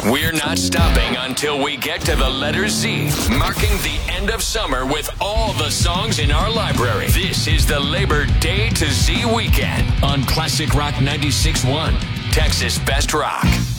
We're not stopping until we get to the letter Z, marking the end of summer with all the songs in our library. This is the Labor Day to Z weekend on Classic Rock 96.1, Texas Best Rock.